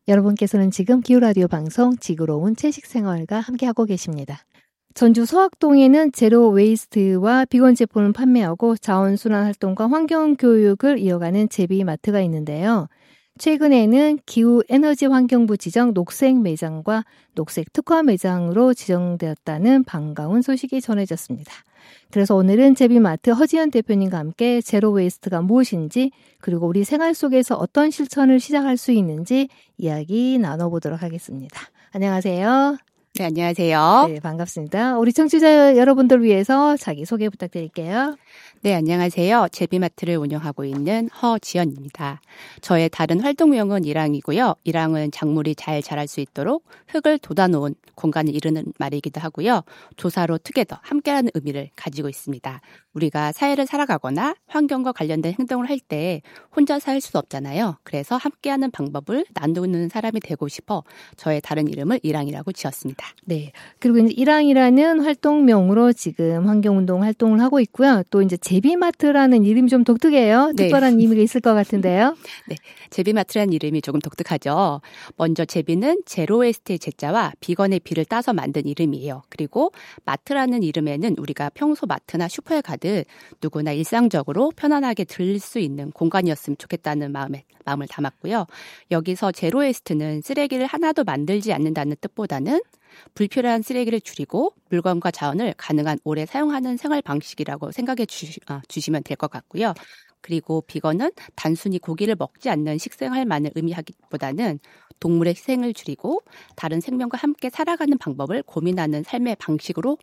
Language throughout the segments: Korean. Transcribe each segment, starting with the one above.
여러분께서는 지금 기후라디오 방송 지구로운 채식생활과 함께하고 계십니다. 전주 소학동에는 제로 웨이스트와 비건 제품을 판매하고 자원순환 활동과 환경교육을 이어가는 제비마트가 있는데요. 최근에는 기후에너지환경부 지정 녹색 매장과 녹색 특화 매장으로 지정되었다는 반가운 소식이 전해졌습니다. 그래서 오늘은 제비마트 허지연 대표님과 함께 제로 웨이스트가 무엇인지 그리고 우리 생활 속에서 어떤 실천을 시작할 수 있는지 이야기 나눠보도록 하겠습니다. 안녕하세요. 네, 안녕하세요. 네, 반갑습니다. 우리 청취자 여러분들 위해서 자기소개 부탁드릴게요. 네, 안녕하세요. 제비마트를 운영하고 있는 허지연입니다. 저의 다른 활동명은 일항이고요. 일항은 작물이 잘 자랄 수 있도록 흙을 돋아놓은 공간을 이루는 말이기도 하고요. 조사로 투게더, 함께라는 의미를 가지고 있습니다. 우리가 사회를 살아가거나 환경과 관련된 행동을 할 때 혼자 살 수 없잖아요. 그래서 함께하는 방법을 나누는 사람이 되고 싶어 저의 다른 이름을 일항이라고 지었습니다. 네. 그리고 이제 일항이라는 활동명으로 지금 환경운동 활동을 하고 있고요. 또 이제 제비마트라는 이름이 좀 독특해요. 네. 특별한 의미가 있을 것 같은데요. 네. 제비마트라는 이름이 조금 독특하죠. 먼저 제비는 제로웨이스트의 제자와 비건의 비를 따서 만든 이름이에요. 그리고 마트라는 이름에는 우리가 평소 마트나 슈퍼에 가듯 누구나 일상적으로 편안하게 들릴 수 있는 공간이었으면 좋겠다는 마음을 담았고요. 여기서 제로웨이스트는 쓰레기를 하나도 만들지 않는다는 뜻보다는 불필요한 쓰레기를 줄이고 물건과 자원을 가능한 오래 사용하는 생활 방식이라고 생각해 주시면 될 것 같고요. 그리고 비건은 단순히 고기를 먹지 않는 식생활만을 의미하기보다는 동물의 희생을 줄이고 다른 생명과 함께 살아가는 방법을 고민하는 삶의 방식으로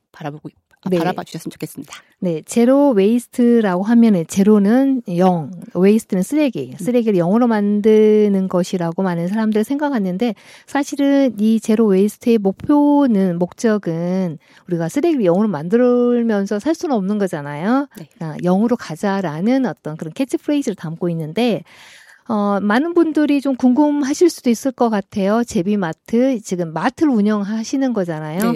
바라봐 주셨으면 좋겠습니다. 네, 제로 웨이스트라고 하면은 제로는 0, 웨이스트는 쓰레기를 0으로 만드는 것이라고 많은 사람들이 생각하는데 사실은 이 제로 웨이스트의 목적은 우리가 쓰레기를 0으로 만들면서 살 수는 없는 거잖아요. 네. 0으로 가자라는 어떤 그런 캐치프레이즈를 담고 있는데 많은 분들이 좀 궁금하실 수도 있을 것 같아요. 제비마트, 지금 마트를 운영하시는 거잖아요. 네.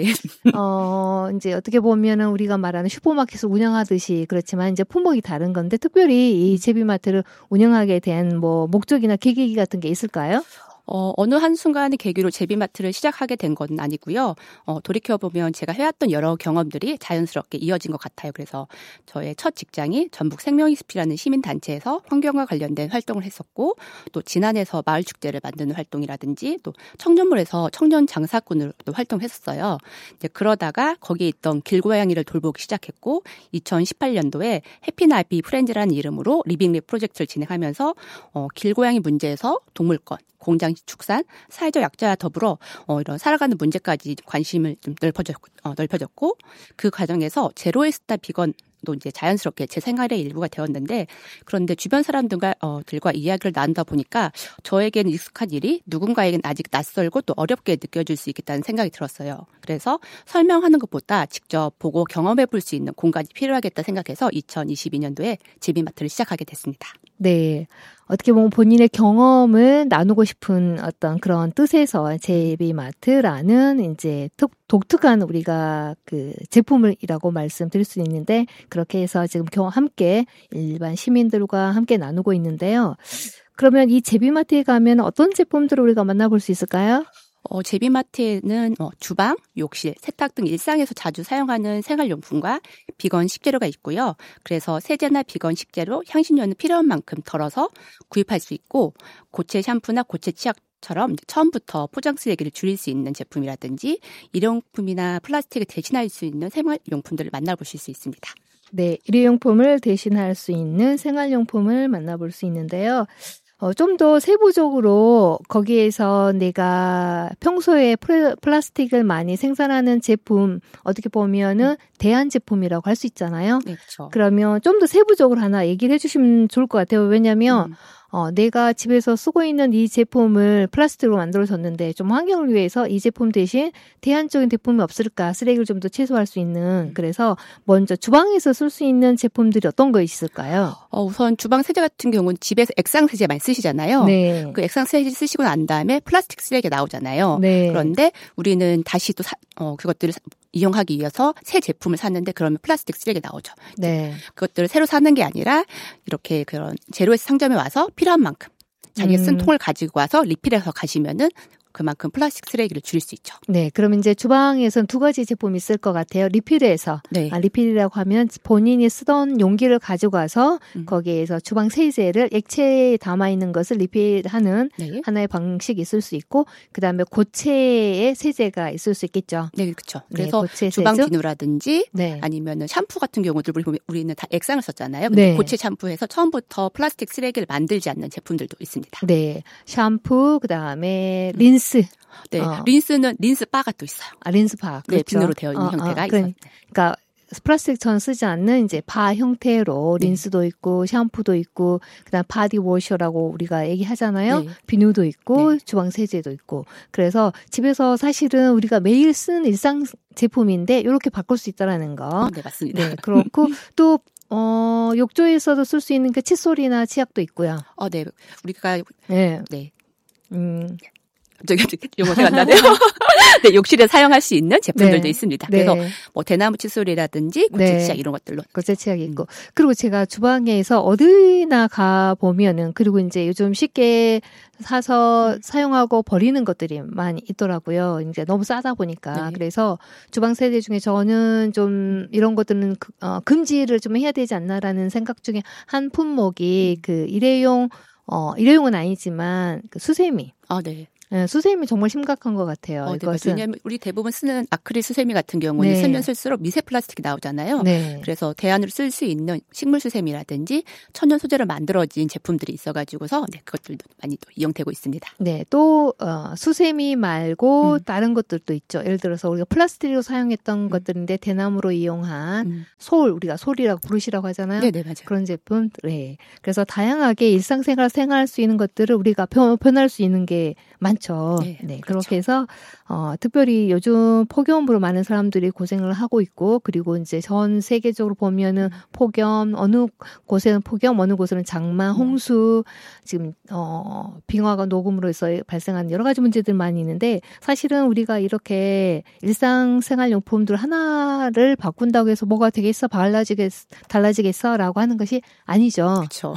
이제 어떻게 보면은 우리가 말하는 슈퍼마켓을 운영하듯이 그렇지만 이제 품목이 다른 건데 특별히 이 제비마트를 운영하게 된 목적이나 계기 같은 게 있을까요? 어느 한순간의 계기로 제비마트를 시작하게 된 건 아니고요. 돌이켜보면 제가 해왔던 여러 경험들이 자연스럽게 이어진 것 같아요. 그래서 저의 첫 직장이 전북 생명이숲이라는 시민단체에서 환경과 관련된 활동을 했었고 또 진안에서 마을축제를 만드는 활동이라든지 또 청년몰에서 청년 장사꾼으로 또 활동했었어요. 이제 그러다가 거기에 있던 길고양이를 돌보기 시작했고 2018년도에 해피나비 프렌즈라는 이름으로 리빙랩 프로젝트를 진행하면서 길고양이 문제에서 동물권, 공장 축산, 사회적 약자와 더불어 이런 살아가는 문제까지 관심을 좀 넓혀졌고 그 과정에서 제로웨이스트 비건도 이제 자연스럽게 제 생활의 일부가 되었는데 그런데 주변 사람들과 이야기를 나누다 보니까 저에게는 익숙한 일이 누군가에게는 아직 낯설고 또 어렵게 느껴질 수 있겠다는 생각이 들었어요. 그래서 설명하는 것보다 직접 보고 경험해 볼 수 있는 공간이 필요하겠다 생각해서 2022년도에 제비마트를 시작하게 됐습니다. 네. 어떻게 보면 본인의 경험을 나누고 싶은 어떤 그런 뜻에서 제비마트라는 이제 독특한 우리가 그 제품이라고 말씀드릴 수 있는데 그렇게 해서 지금 함께 일반 시민들과 함께 나누고 있는데요. 그러면 이 제비마트에 가면 어떤 제품들을 우리가 만나볼 수 있을까요? 제비마트에는 주방, 욕실, 세탁 등 일상에서 자주 사용하는 생활용품과 비건 식재료가 있고요. 그래서 세제나 비건 식재료, 향신료는 필요한 만큼 덜어서 구입할 수 있고 고체 샴푸나 고체 치약처럼 처음부터 포장 쓰레기를 줄일 수 있는 제품이라든지 일회용품이나 플라스틱을 대신할 수 있는 생활용품들을 만나보실 수 있습니다. 네, 일회용품을 대신할 수 있는 생활용품을 만나볼 수 있는데요. 좀 더 세부적으로 거기에서 내가 평소에 플라스틱을 많이 생산하는 제품 어떻게 보면은 대안 제품이라고 할 수 있잖아요. 네, 그렇죠. 그러면 좀 더 세부적으로 하나 얘기를 해주시면 좋을 것 같아요. 왜냐하면 내가 집에서 쓰고 있는 이 제품을 플라스틱으로 만들어졌는데 좀 환경을 위해서 이 제품 대신 대안적인 제품이 없을까? 쓰레기를 좀 더 최소화할 수 있는. 그래서 먼저 주방에서 쓸 수 있는 제품들이 어떤 거 있을까요? 우선 주방 세제 같은 경우는 집에서 액상 세제 많이 쓰시잖아요. 네. 그 액상 세제 쓰시고 난 다음에 플라스틱 쓰레기가 나오잖아요. 네. 그런데 우리는 다시 또 그것들을 이용하기 위해서 새 제품을 샀는데 그러면 플라스틱 쓰레기 나오죠. 네. 그것들을 새로 사는 게 아니라 이렇게 그런 제로웨이스트 상점에 와서 필요한 만큼 자기가 쓴 통을 가지고 와서 리필해서 가시면은 그만큼 플라스틱 쓰레기를 줄일 수 있죠. 네, 그럼 이제 주방에서는 두 가지 제품이 있을 것 같아요. 리필해서. 네. 리필이라고 하면 본인이 쓰던 용기를 가지고 와서 거기에서 주방 세제를 액체에 담아있는 것을 리필하는 네. 하나의 방식이 있을 수 있고, 그 다음에 고체의 세제가 있을 수 있겠죠. 네, 그렇죠. 네, 그래서 고체 주방 세제? 비누라든지 네. 아니면 샴푸 같은 경우들 우리는 다 액상을 썼잖아요. 네. 고체 샴푸에서 처음부터 플라스틱 쓰레기를 만들지 않는 제품들도 있습니다. 네, 샴푸, 그 다음에 린스. 네, 린스는 린스바가 또 있어요. 린스바. 네, 그렇죠. 비누로 되어 있는 형태가 있어요. 그러니까 플라스틱처럼 쓰지 않는 이제 바 형태로 린스도 있고 샴푸도 있고 그다음 바디워셔라고 우리가 얘기하잖아요. 네. 비누도 있고 네. 주방 세제도 있고. 그래서 집에서 사실은 우리가 매일 쓰는 일상 제품인데 이렇게 바꿀 수 있다라는 거. 네, 맞습니다. 네, 그렇고 또 욕조에서도 쓸 수 있는 그 칫솔이나 치약도 있고요. 네, 우리가 네. 네. 저기 용어가 안 나네요. 네, 욕실에 사용할 수 있는 제품들도 네. 있습니다. 네. 그래서 뭐 대나무 칫솔이라든지 고체 치약 이런 것들로. 고체 치약이 있고. 그리고 제가 주방에서 어디나 가 보면은 그리고 이제 요즘 쉽게 사서 사용하고 버리는 것들이 많이 있더라고요. 이제 너무 싸다 보니까. 네. 그래서 주방 세제 중에 저는 좀 이런 것들은 금지를 좀 해야 되지 않나라는 생각 중에 한 품목이 그 일회용은 아니지만 그 수세미. 네. 네, 수세미 정말 심각한 것 같아요. 네, 이것은. 왜냐하면 우리 대부분 쓰는 아크릴 수세미 같은 경우는 네. 쓰면 쓸수록 미세 플라스틱이 나오잖아요. 네. 그래서 대안으로 쓸 수 있는 식물 수세미라든지 천연 소재로 만들어진 제품들이 있어가지고서 네, 그것들도 많이 또 이용되고 있습니다. 네, 또 수세미 말고 다른 것들도 있죠. 예를 들어서 우리가 플라스틱으로 사용했던 것들인데 대나무로 이용한 우리가 솔이라고 부르시라고 하잖아요. 네, 맞아요. 그런 제품. 네. 그래서 다양하게 일상생활 생활할 수 있는 것들을 우리가 변할 수 있는 게 많죠. 네, 네, 그렇죠. 그렇게 해서 특별히 요즘 폭염으로 많은 사람들이 고생을 하고 있고, 그리고 이제 전 세계적으로 보면은 폭염, 어느 곳에는 폭염, 어느 곳에는 장마, 홍수, 지금 빙하가 녹음으로 해서 발생하는 여러 가지 문제들 많이 있는데, 사실은 우리가 이렇게 일상생활용품들 하나를 바꾼다고 해서 뭐가 되겠어, 달라지겠어라고 하는 것이 아니죠. 그렇죠.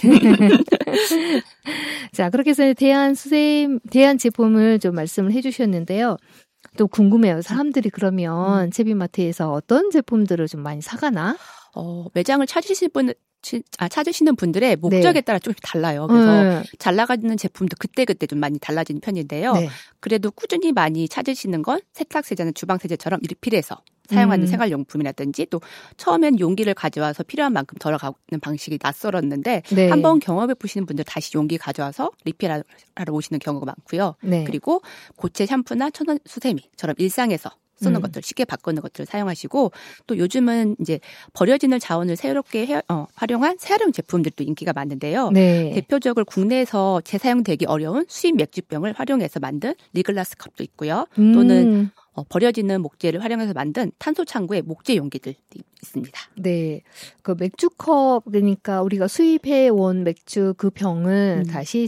자, 그렇게 해서 대한 제품을 좀 말씀을 해주셨는데요. 또 궁금해요. 사람들이 그러면 제비마트에서 어떤 제품들을 좀 많이 사가나? 매장을 찾으시는 분들의 목적에 따라 좀 달라요. 그래서 잘 나가는 제품도 그때그때 좀 많이 달라지는 편인데요. 네. 그래도 꾸준히 많이 찾으시는 건 세탁세제나 주방세제처럼 리필해서 사용하는 생활용품이라든지 또 처음엔 용기를 가져와서 필요한 만큼 덜어가는 방식이 낯설었는데 네. 한번 경험해 보시는 분들 다시 용기 가져와서 리필하러 오시는 경우가 많고요. 네. 그리고 고체 샴푸나 천연 수세미처럼 일상에서 쓰는 것들 쉽게 바꾸는 것들을 사용하시고 또 요즘은 이제 버려지는 자원을 새롭게 활용한 재활용 제품들도 인기가 많은데요. 네. 대표적으로 국내에서 재사용되기 어려운 수입 맥주병을 활용해서 만든 리글라스 컵도 있고요. 또는 버려지는 목재를 활용해서 만든 탄소 창고의 목재 용기들이 있습니다. 네, 그 맥주컵 그러니까 우리가 수입해 온 맥주 그 병을 다시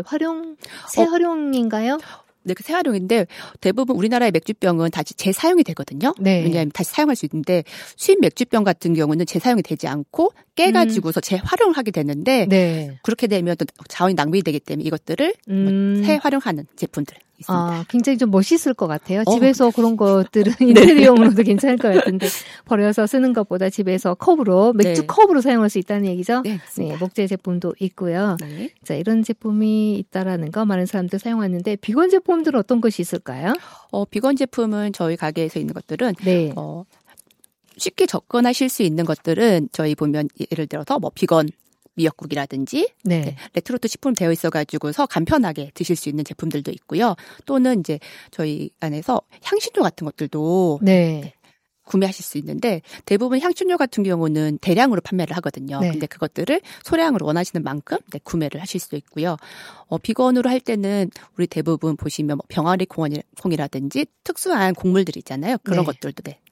재활용인가요? 네, 그 재활용인데 대부분 우리나라의 맥주병은 다시 재사용이 되거든요. 네. 왜냐하면 다시 사용할 수 있는데 수입 맥주병 같은 경우는 재사용이 되지 않고 깨가지고서 재활용을 하게 되는데 네. 그렇게 되면 또 자원이 낭비되기 때문에 이것들을 재활용하는 제품들 있습니다. 굉장히 좀 멋있을 것 같아요. 집에서 그런 것들은 인테리어용으로도 괜찮을 것 같은데 버려서 쓰는 것보다 집에서 맥주 컵으로 사용할 수 있다는 얘기죠. 네, 네, 목재 제품도 있고요. 네. 자, 이런 제품이 있다라는 거 많은 사람들 사용하는데 비건 제품들은 어떤 것이 있을까요? 비건 제품은 저희 가게에서 있는 것들은 네. 쉽게 접근하실 수 있는 것들은 저희 보면 예를 들어서 뭐 비건 미역국이라든지 네. 레트로트 식품 되어 있어가지고서 간편하게 드실 수 있는 제품들도 있고요. 또는 이제 저희 안에서 향신료 같은 것들도 네. 구매하실 수 있는데 대부분 향신료 같은 경우는 대량으로 판매를 하거든요. 네. 근데 그것들을 소량으로 원하시는 만큼 구매를 하실 수 있고요. 비건으로 할 때는 우리 대부분 보시면 병아리 콩이라든지 특수한 곡물들 있잖아요. 그런 것들도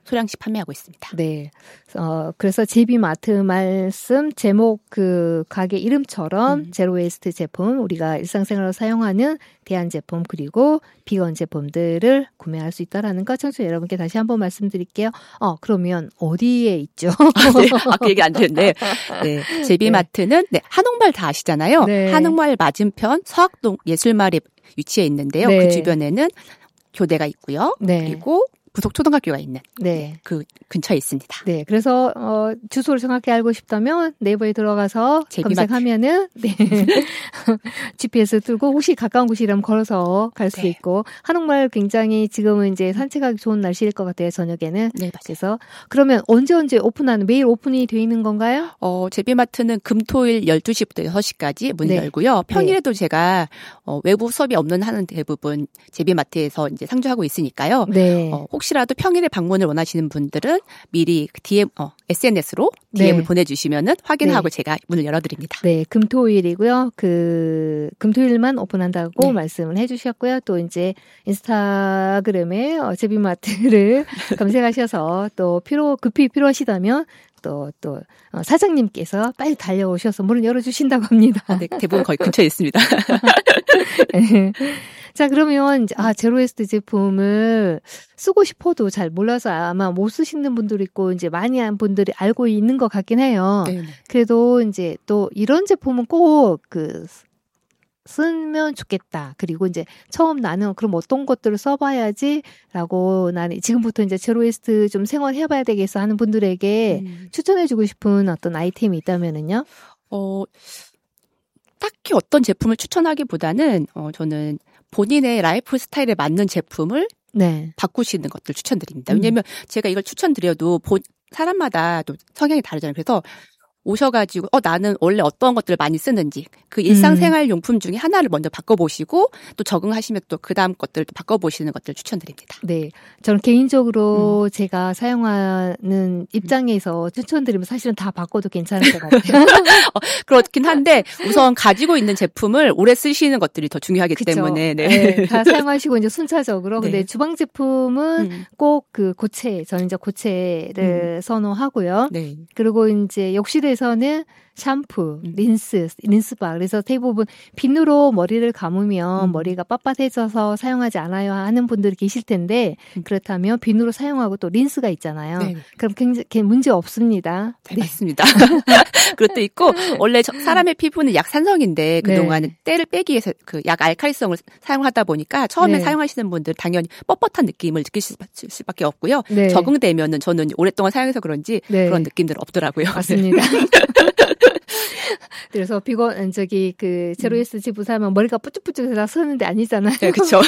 소량씩 판매하고 있습니다. 네. 그래서 제비마트 말씀 제목 그 가게 이름처럼 제로 웨이스트 제품, 우리가 일상생활로 사용하는 대안 제품 그리고 비건 제품들을 구매할 수 있다라는 거 청취자 여러분께 다시 한번 말씀드릴게요. 그러면 어디에 있죠? 네. 그 얘기 안 되는데. 네. 제비마트는 네, 한옥마을 다 아시잖아요. 네. 한옥마을 맞은편 서학동 예술마을에 위치해 있는데요. 네. 그 주변에는 교대가 있고요. 네. 그리고 부속초등학교가 있는 네. 그 근처에 있습니다. 네. 그래서 주소를 정확히 알고 싶다면 네이버에 들어가서 제비마트. 검색하면은 네. GPS 들고 혹시 가까운 곳이라면 걸어서 갈 수 네. 있고 한옥마을 굉장히 지금은 이제 산책하기 좋은 날씨일 것 같아요. 저녁에는. 네, 그래서 그러면 언제 오픈하는 매일 오픈이 돼 있는 건가요? 제비마트는 금토일 12시부터 6시까지 문을 네. 열고요. 평일에도 제가 외부 수업이 없는 한은 대부분 제비마트에서 이제 상주하고 있으니까요. 네. 혹시라도 평일에 방문을 원하시는 분들은 미리 DM, SNS로 DM을 네. 보내주시면은 확인하고 네. 제가 문을 열어드립니다. 네, 금토일이고요. 금토일만 오픈한다고 네. 말씀을 해주셨고요. 또 이제 인스타그램에 제비마트를 검색하셔서 또 급히 필요하시다면 또 사장님께서 빨리 달려오셔서 문을 열어주신다고 합니다. 네, 대부분 거의 근처에 있습니다. 네. 자, 그러면 이제 제로 웨이스트 제품을 쓰고 싶어도 잘 몰라서 아마 못 쓰시는 분들이 있고 이제 많이 한 분들이 알고 있는 것 같긴 해요. 네. 그래도 이제 또 이런 제품은 꼭 쓰면 좋겠다. 그리고 이제 처음 나는 그럼 어떤 것들을 써봐야지라고 나는 지금부터 이제 제로 웨이스트 좀 생활해봐야 되겠어 하는 분들에게 추천해주고 싶은 어떤 아이템이 있다면은요? 딱히 어떤 제품을 추천하기보다는 저는 본인의 라이프 스타일에 맞는 제품을 네. 바꾸시는 것들 추천드립니다. 왜냐하면 제가 이걸 추천드려도 사람마다 또 성향이 다르잖아요. 그래서 오셔가지고 나는 원래 어떤 것들을 많이 쓰는지 그 일상생활용품 중에 하나를 먼저 바꿔보시고 또 적응하시면 또 그 다음 것들을 또 바꿔보시는 것들을 추천드립니다. 네, 저는 개인적으로 제가 사용하는 입장에서 추천드리면 사실은 다 바꿔도 괜찮을 것 같아요. 그렇긴 한데 우선 가지고 있는 제품을 오래 쓰시는 것들이 더 중요하기 그쵸? 때문에 네, 다 사용하시고 이제 순차적으로. 네. 근데 주방 제품은 꼭 그 저는 이제 고체를 선호하고요. 네. 그리고 이제 욕실에서는 샴푸, 린스바. 그래서 대부분 비누로 머리를 감으면 머리가 빳빳해져서 사용하지 않아요 하는 분들이 계실 텐데 그렇다면 비누로 사용하고 또 린스가 있잖아요. 네. 그럼 굉장히 문제 없습니다. 네, 맞습니다. 그것도 있고 원래 사람의 피부는 약산성인데 그동안 네. 때를 빼기 위해서 그 약 알칼리성을 사용하다 보니까 처음에 네. 사용하시는 분들 당연히 뻣뻣한 느낌을 느끼실 수밖에 없고요. 네. 적응되면은 저는 오랫동안 사용해서 그런지 네. 그런 느낌들 없더라고요. 맞습니다. 그래서 제로 웨이스트 제품 사면 머리가 뿌쭉뿌쭉해서 쓰는데 아니잖아요. 네, 그렇죠.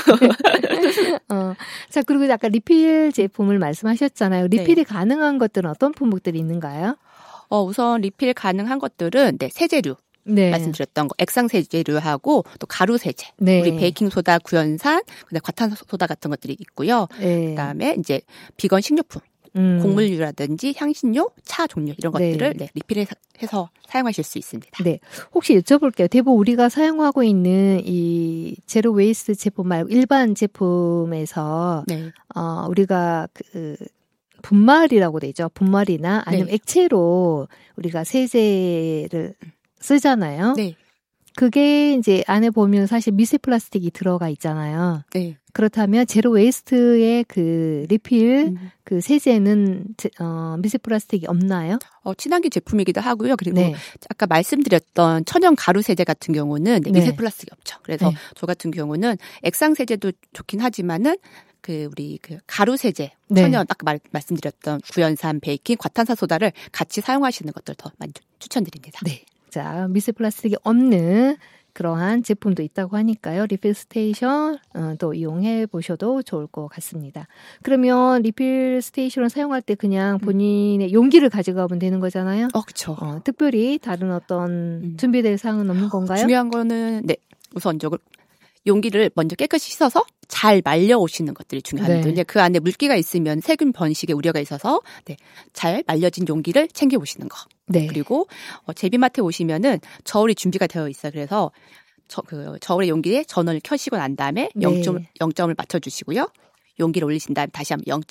자, 그리고 아까 리필 제품을 말씀하셨잖아요. 리필이 네. 가능한 것들은 어떤 품목들이 있는가요? 우선 리필 가능한 것들은 세제류. 네. 말씀드렸던 거 액상 세제류하고 또 가루 세제, 네. 우리 베이킹 소다, 구연산, 그다음에 과탄소다 같은 것들이 있고요. 네. 그다음에 이제 비건 식료품, 곡물류라든지 향신료, 차 종류 이런 것들을 리필해서 사용하실 수 있습니다. 네, 혹시 여쭤볼게요. 대부분 우리가 사용하고 있는 이 제로 웨이스트 제품 말고 일반 제품에서 우리가 분말이라고 되죠. 분말이나 아니면 액체로 우리가 세제를 쓰잖아요. 네. 그게 이제 안에 보면 사실 미세 플라스틱이 들어가 있잖아요. 네. 그렇다면 제로 웨이스트의 그 리필 그 세제는 미세 플라스틱이 없나요? 친환경 제품이기도 하고요. 그리고 아까 말씀드렸던 천연 가루 세제 같은 경우는 미세 플라스틱이 없죠. 그래서 저 같은 경우는 액상 세제도 좋긴 하지만은 우리 가루 세제, 천연 아까 말씀드렸던 구연산, 베이킹, 과탄산소다를 같이 사용하시는 것들 더 많이 추천드립니다. 네. 자, 미세 플라스틱이 없는 그러한 제품도 있다고 하니까요. 리필 스테이션 또 이용해 보셔도 좋을 것 같습니다. 그러면 리필 스테이션을 사용할 때 그냥 본인의 용기를 가져가면 되는 거잖아요. 그렇죠. 특별히 다른 어떤 준비될 사항은 없는 건가요? 중요한 거는 우선적으로 용기를 먼저 깨끗이 씻어서 잘 말려 오시는 것들이 중요합니다. 이제 그 안에 물기가 있으면 세균 번식의 우려가 있어서 잘 말려진 용기를 챙겨 오시는 거. 그리고 제비마트에 오시면은 저울이 준비가 되어 있어요. 그래서 저울의 용기에 전원을 켜시고 난 다음에 0점을 맞춰주시고요. 용기를 올리신 다음에 다시 한번 0점.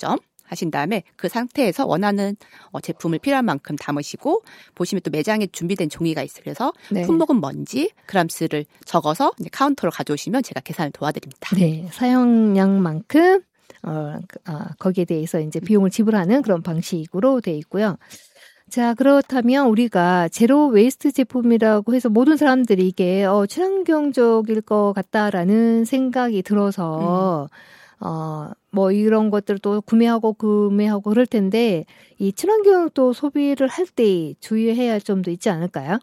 하신 다음에 그 상태에서 원하는 제품을 필요한 만큼 담으시고 보시면 또 매장에 준비된 종이가 있어요. 그래서 네. 품목은 뭔지 그람수를 적어서 이제 카운터로 가져오시면 제가 계산을 도와드립니다. 네, 사용량만큼 거기에 대해서 이제 비용을 지불하는 그런 방식으로 돼 있고요. 자, 그렇다면 우리가 제로 웨이스트 제품이라고 해서 모든 사람들이 이게 친환경적일 것 같다라는 생각이 들어서 뭐 이런 것들도 구매하고 그럴 텐데 이 친환경 또 소비를 할 때 주의해야 할 점도 있지 않을까요?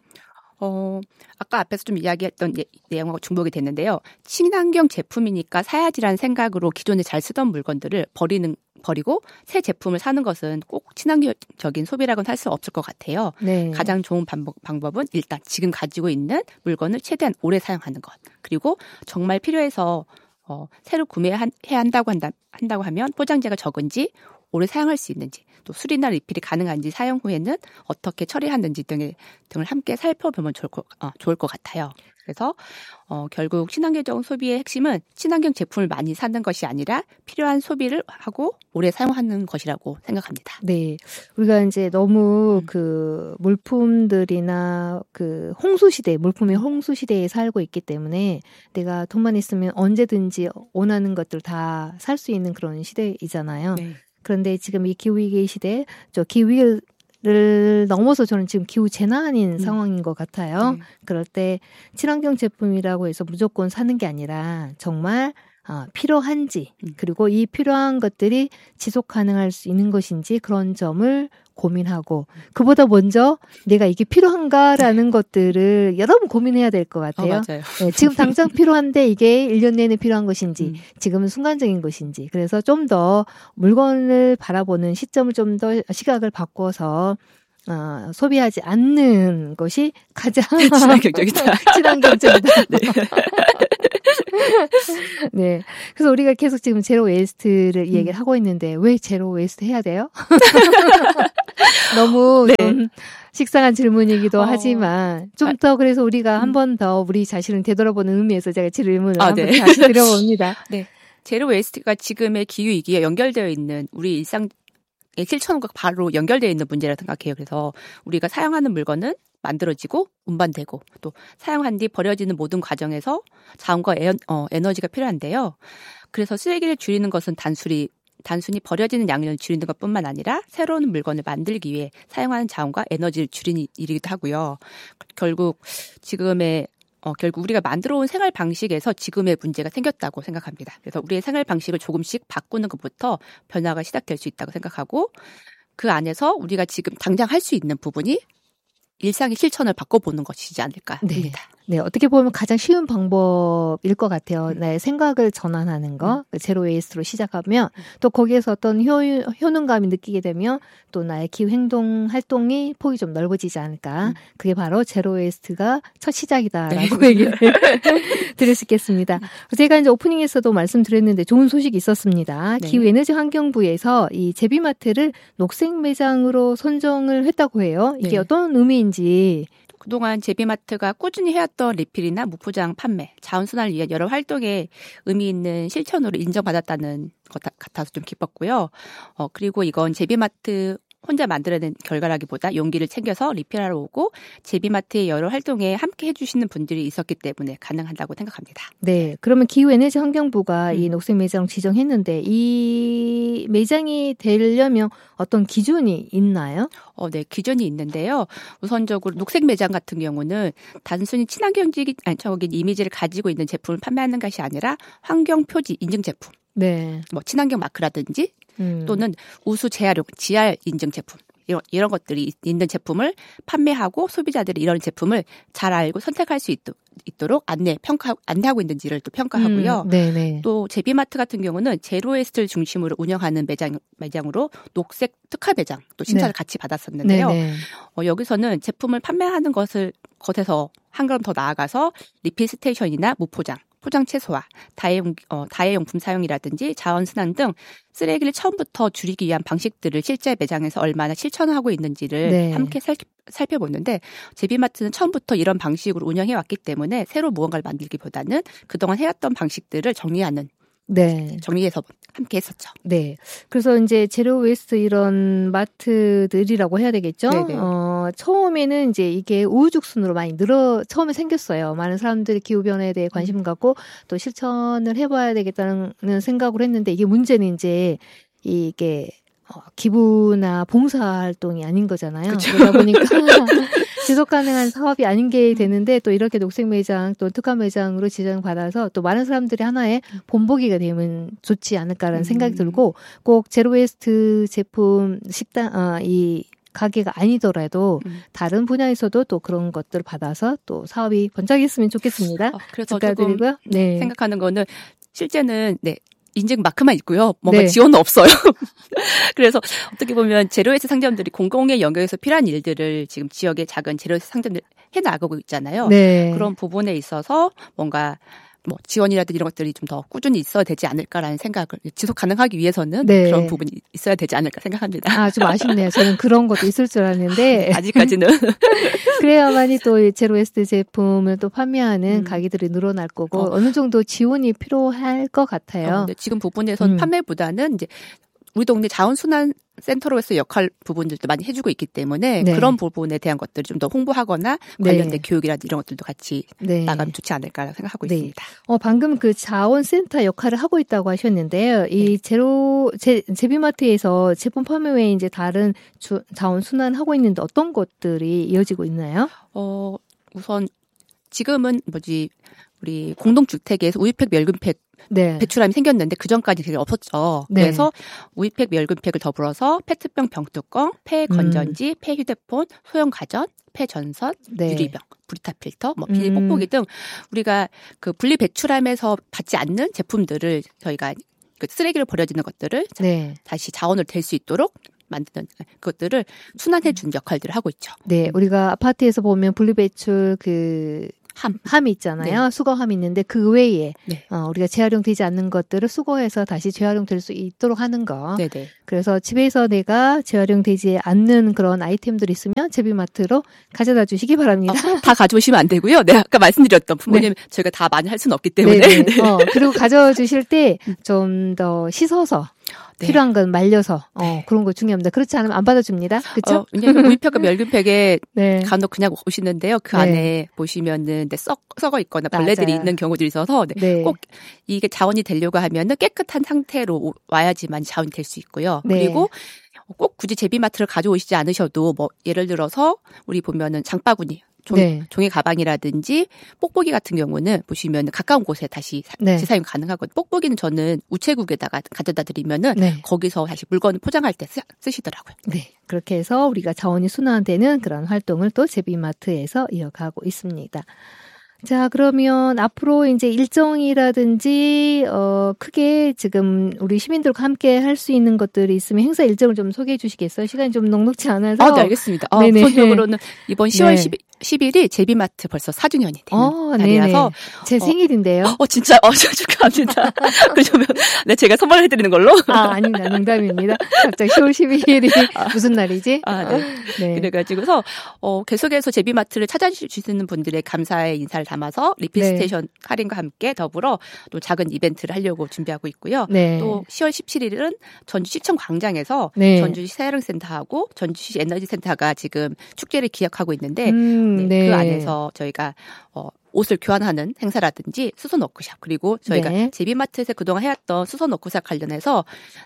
아까 앞에서 좀 이야기했던 내용하고 중복이 됐는데요. 친환경 제품이니까 사야지라는 생각으로 기존에 잘 쓰던 물건들을 버리고 새 제품을 사는 것은 꼭 친환경적인 소비라고는 할 수 없을 것 같아요. 네. 가장 좋은 방법은 일단 지금 가지고 있는 물건을 최대한 오래 사용하는 것. 그리고 정말 필요해서 새로 구매해야 한다고 하면 포장재가 적은지 오래 사용할 수 있는지 또 수리나 리필이 가능한지 사용 후에는 어떻게 처리하는지 등을 함께 살펴보면 좋을 것 같아요. 그래서 결국 친환경적 소비의 핵심은 친환경 제품을 많이 사는 것이 아니라 필요한 소비를 하고 오래 사용하는 것이라고 생각합니다. 네, 우리가 이제 너무 그 물품들이나 그 물품의 홍수 시대에 살고 있기 때문에 내가 돈만 있으면 언제든지 원하는 것들 다 살 수 있는 그런 시대이잖아요. 네. 그런데 지금 이 기후위기 시대에 기후를 넘어서 저는 지금 기후 재난인 상황인 것 같아요. 그럴 때 친환경 제품이라고 해서 무조건 사는 게 아니라 정말 필요한지 그리고 이 필요한 것들이 지속 가능할 수 있는 것인지 그런 점을 고민하고 그보다 먼저 내가 이게 필요한가라는 것들을 여러 번 고민해야 될 것 같아요. 맞아요. 네, 지금 당장 필요한데 이게 1년 내내 필요한 것인지 지금은 순간적인 것인지 그래서 좀 더 물건을 바라보는 시점을 좀 더 시각을 바꿔서 소비하지 않는 것이 가장 친환경적이다. 친환경적이다. 네. 네. 그래서 우리가 계속 지금 제로 웨이스트를 얘기를 하고 있는데 왜 제로 웨이스트 해야 돼요? 너무 네. 좀 식상한 질문이기도 하지만 좀 더 그래서 우리가 한 번 더 우리 자신을 되돌아보는 의미에서 제가 질문을 한 번 다시 드려봅니다. 네. 제로 웨이스트가 지금의 기후위기에 연결되어 있는 우리 일상의 실천과 바로 연결되어 있는 문제라 생각해요. 그래서 우리가 사용하는 물건은 만들어지고 운반되고 또 사용한 뒤 버려지는 모든 과정에서 자원과 에너지가 필요한데요. 그래서 쓰레기를 줄이는 것은 단순히 버려지는 양을 줄이는 것뿐만 아니라 새로운 물건을 만들기 위해 사용하는 자원과 에너지를 줄이는 일이기도 하고요. 결국 우리가 만들어온 생활 방식에서 지금의 문제가 생겼다고 생각합니다. 그래서 우리의 생활 방식을 조금씩 바꾸는 것부터 변화가 시작될 수 있다고 생각하고 그 안에서 우리가 지금 당장 할 수 있는 부분이 일상의 실천을 바꿔보는 것이지 않을까 합니다. 네, 어떻게 보면 가장 쉬운 방법일 것 같아요. 나의 생각을 전환하는 거, 제로 웨이스트로 시작하면 또 거기에서 어떤 효능감이 느끼게 되면 또 나의 기후 행동 활동이 폭이 좀 넓어지지 않을까. 그게 바로 제로 웨이스트가 첫 시작이다라고 얘기를 드릴 수 있겠습니다. 제가 이제 오프닝에서도 말씀드렸는데 좋은 소식이 있었습니다. 네. 기후에너지 환경부에서 이 제비마트를 녹색 매장으로 선정을 했다고 해요. 이게 어떤 의미인지. 그동안 제비마트가 꾸준히 해왔던 리필이나 무포장 판매, 자원순환을 위한 여러 활동에 의미 있는 실천으로 인정받았다는 것 같아서 좀 기뻤고요. 그리고 이건 제비마트 혼자 만들어낸 결과라기보다 용기를 챙겨서 리필하러 오고 제비마트의 여러 활동에 함께 해주시는 분들이 있었기 때문에 가능하다고 생각합니다. 네, 그러면 기후에너지 환경부가 이 녹색 매장 지정했는데 이 매장이 되려면 어떤 기준이 있나요? 네, 기준이 있는데요. 우선적으로 녹색 매장 같은 경우는 단순히 친환경적인 이미지를 가지고 있는 제품을 판매하는 것이 아니라 환경 표지 인증 제품, 네, 뭐 친환경 마크라든지 또는 우수 재활용, GR 인증 제품 이런 것들이 있는 제품을 판매하고 소비자들이 이런 제품을 잘 알고 선택할 수 있도록 안내하고 있는지를 또 평가하고요. 네네. 또 제비마트 같은 경우는 제로웨이스트를 중심으로 운영하는 매장으로 녹색 특화 매장 또 심사를 같이 받았었는데요. 여기서는 제품을 판매하는 것에서 한 걸음 더 나아가서 리필 스테이션이나 무포장, 포장 최소화, 다회용품 사용이라든지 자원순환 등 쓰레기를 처음부터 줄이기 위한 방식들을 실제 매장에서 얼마나 실천하고 있는지를 함께 살펴보는데 제비마트는 처음부터 이런 방식으로 운영해왔기 때문에 새로 무언가를 만들기보다는 그동안 해왔던 방식들을 정리하는 네. 정리해서 함께 했었죠. 네. 그래서 이제 제로 웨이스트 이런 마트들이라고 해야 되겠죠? 네네. 처음에는 이제 이게 우후죽순으로 많이 처음에 생겼어요. 많은 사람들이 기후변화에 대해 관심 갖고 또 실천을 해봐야 되겠다는 생각을 했는데 이게 문제는 이제 이게 기부나 봉사활동이 아닌 거잖아요. 그쵸. 그러다 보니까 지속 가능한 사업이 아닌 게 되는데 또 이렇게 녹색 매장 또 특화 매장으로 지정받아서 또 많은 사람들이 하나의 본보기가 되면 좋지 않을까라는 생각이 들고 꼭 제로웨이스트 제품 이 가게가 아니더라도 다른 분야에서도 또 그런 것들을 받아서 또 사업이 번창했으면 좋겠습니다. 그래서 축하드리고요. 조금 생각하는 거는 실제는 인증 마크만 있고요. 뭔가 네. 지원은 없어요. 그래서 어떻게 보면 제로웨이스트 상점들이 공공의 영역에서 필요한 일들을 지금 지역의 작은 제로웨이스트 상점들 해나가고 있잖아요. 네. 그런 부분에 있어서 뭔가 지원이라든지 이런 것들이 좀 더 꾸준히 있어야 되지 않을까라는 생각을 지속 가능하기 위해서는 네. 그런 부분이 있어야 되지 않을까 생각합니다. 좀 아쉽네요. 저는 그런 것도 있을 줄 알았는데 아직까지는 그래야만이 또 제로웨이스트 제품을 또 판매하는 가게들이 늘어날 거고 어느 정도 지원이 필요할 것 같아요. 근데 지금 부분에서는 판매보다는 이제 우리 동네 자원순환 센터로서 역할 부분들도 많이 해주고 있기 때문에 네. 그런 부분에 대한 것들을 좀 더 홍보하거나 관련된 교육이라든지 이런 것들도 같이 나가면 좋지 않을까 생각하고 있습니다. 방금 그 자원센터 역할을 하고 있다고 하셨는데요. 이 제비마트에서 제품 판매 외에 이제 다른 자원순환하고 있는데 어떤 것들이 이어지고 있나요? 우선 지금은 우리 공동주택에서 우유팩, 멸균팩 배출함이 생겼는데 그 전까지 되게 없었죠. 네. 그래서 우유팩, 멸균팩을 더불어서 페트병 병뚜껑, 폐 건전지, 폐 휴대폰, 소형 가전, 폐 전선, 유리병, 브리타 필터, 비닐 뽁뽁이 등 우리가 그 분리 배출함에서 받지 않는 제품들을 저희가 그 쓰레기를 버려지는 것들을 다시 자원을 될 수 있도록 만드는 그것들을 순환해 준 역할들을 하고 있죠. 네, 우리가 아파트에서 보면 분리배출 함이 있잖아요. 수거함이 있는데 그 외에 우리가 재활용되지 않는 것들을 수거해서 다시 재활용될 수 있도록 하는 거. 네네. 그래서 집에서 내가 재활용되지 않는 그런 아이템들이 있으면 제비마트로 가져다 주시기 바랍니다. 다 가져오시면 안 되고요. 아까 말씀드렸던 부모님 저희가 다 많이 할 수는 없기 때문에. 그리고 가져주실 때 좀 더 씻어서 필요한 건 말려서 그런 거 중요합니다. 그렇지 않으면 안 받아줍니다. 그렇죠? 왜냐하면 우유팩과 멸균팩에 간혹 그냥 오시는데요. 그 안에 보시면은 썩어 있거나 벌레들이 있는 경우들이 있어서 꼭 이게 자원이 되려고 하면은 깨끗한 상태로 와야지만 자원이 될 수 있고요. 그리고 꼭 굳이 제비마트를 가져오시지 않으셔도 예를 들어서 우리 보면은 장바구니 종이 가방이라든지 뽁뽁이 같은 경우는 보시면 가까운 곳에 다시 재사용 가능하거든요. 뽁뽁이는 저는 우체국에다가 가져다 드리면은 거기서 다시 물건을 포장할 때 쓰시더라고요. 네. 그렇게 해서 우리가 자원이 순환되는 그런 활동을 또 제비마트에서 이어가고 있습니다. 자, 그러면 앞으로 이제 일정이라든지, 크게 지금 우리 시민들과 함께 할 수 있는 것들이 있으면 행사 일정을 좀 소개해 주시겠어요? 시간이 좀 넉넉치 않아서. 네, 알겠습니다. 우선적으로는 이번 10월 10일이 제비마트 벌써 4주년이 되는 날이라서. 제 생일인데요. 진짜, 축하합니다. 그러면, 제가 선물해 드리는 걸로? 아닙니다. 농담입니다. 갑자기 10월 12일이 무슨 날이지? 네. 그래가지고서, 계속해서 제비마트를 찾아주시는 분들의 감사의 인사를 담아서 리필 스테이션 할인과 함께 더불어 또 작은 이벤트를 하려고 준비하고 있고요. 또 10월 17일은 전주시청 광장에서 전주시 사회생센터하고 전주시 에너지센터가 지금 축제를 기획하고 있는데 그 안에서 저희가 옷을 교환하는 행사라든지 수선 워크샵 그리고 저희가 제비마트에서 그동안 해왔던 수선 워크샵 관련해서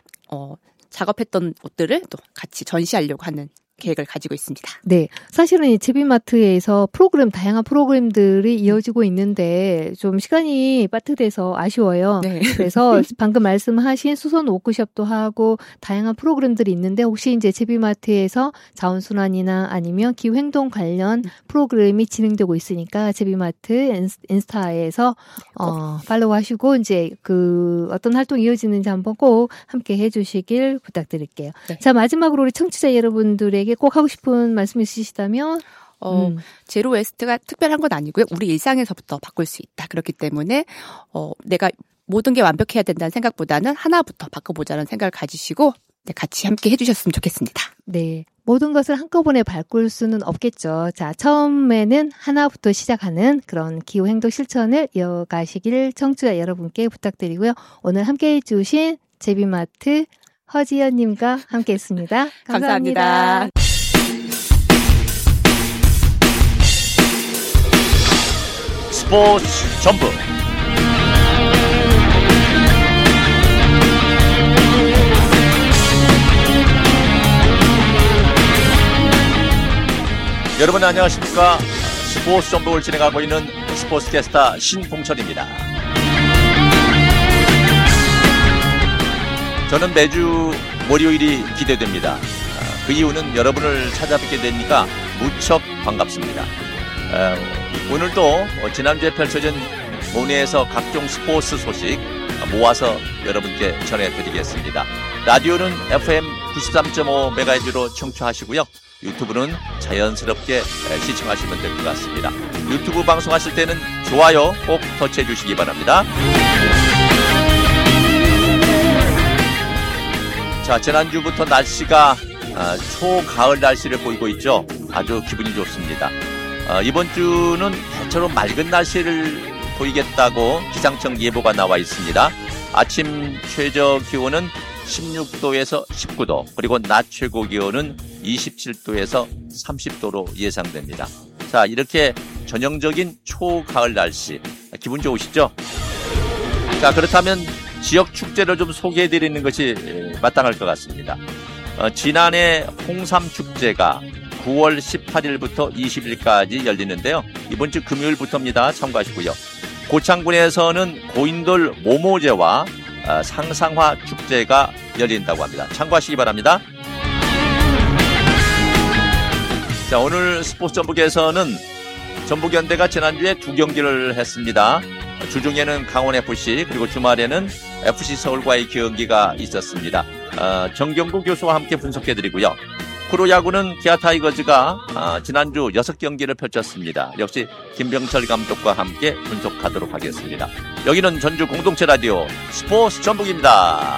작업했던 옷들을 또 같이 전시하려고 하는 계획을 가지고 있습니다. 네. 사실은 이 제비마트에서 다양한 프로그램들이 이어지고 있는데 좀 시간이 빠듯해서 아쉬워요. 그래서 방금 말씀하신 수선 워크숍도 하고 다양한 프로그램들이 있는데 혹시 이제 제비마트에서 자원순환이나 아니면 기후행동 관련 프로그램이 진행되고 있으니까 제비마트 인스타에서 팔로우 하시고 이제 그 어떤 활동이 이어지는지 한번 꼭 함께 해주시길 부탁드릴게요. 자, 마지막으로 우리 청취자 여러분들에게 꼭 하고 싶은 말씀 있으시다면? 제로 웨스트가 특별한 건 아니고요. 우리 일상에서부터 바꿀 수 있다. 그렇기 때문에 내가 모든 게 완벽해야 된다는 생각보다는 하나부터 바꿔보자는 생각을 가지시고 같이 함께 해주셨으면 좋겠습니다. 네. 모든 것을 한꺼번에 바꿀 수는 없겠죠. 자, 처음에는 하나부터 시작하는 그런 기후행동 실천을 이어가시길 청취자 여러분께 부탁드리고요. 오늘 함께해 주신 제비마트 허지연님과 함께했습니다. 감사합니다. 스포츠 전부 여러분 안녕하십니까. 스포츠 전북을 진행하고 있는 스포츠 캐스터 신봉철입니다. 저는 매주 월요일이 기대됩니다. 그 이유는 여러분을 찾아뵙게 되니까 무척 반갑습니다. 오늘도 지난주에 펼쳐진 모내에서 각종 스포츠 소식 모아서 여러분께 전해드리겠습니다. 라디오는 FM 93.5MHz로 청취하시고요. 유튜브는 자연스럽게 시청하시면 될 것 같습니다. 유튜브 방송하실 때는 좋아요 꼭 터치해 주시기 바랍니다. 자, 지난주부터 날씨가 초가을 날씨를 보이고 있죠. 아주 기분이 좋습니다. 이번 주는 대체로 맑은 날씨를 보이겠다고 기상청 예보가 나와 있습니다. 아침 최저 기온은 16도에서 19도, 그리고 낮 최고 기온은 27도에서 30도로 예상됩니다. 자, 이렇게 전형적인 초가을 날씨, 기분 좋으시죠? 자, 그렇다면 지역 축제를 좀 소개해드리는 것이 마땅할 것 같습니다. 지난해 홍삼 축제가 9월 18일부터 20일까지 열리는데요. 이번 주 금요일부터입니다. 참고하시고요. 고창군에서는 고인돌 모모제와 상상화 축제가 열린다고 합니다. 참고하시기 바랍니다. 자, 오늘 스포츠 전북에서는 전북현대가 지난주에 2경기를 했습니다. 주중에는 강원FC, 그리고 주말에는 FC 서울과의 경기가 있었습니다. 정경구 교수와 함께 분석해드리고요. 프로야구는 기아 타이거즈가 지난주 6경기를 펼쳤습니다. 역시 김병철 감독과 함께 분석하도록 하겠습니다. 여기는 전주 공동체 라디오 스포츠 전북입니다.